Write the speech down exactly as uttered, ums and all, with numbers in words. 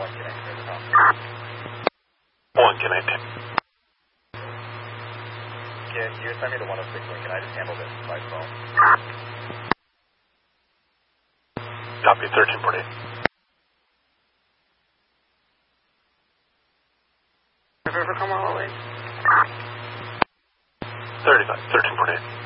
one connect to the top. One connect. Can you send me the one oh six one? Can I just handle this by phone? Copy, thirteen forty-eight. River, come all the way. thirty-five, thirteen forty-eight.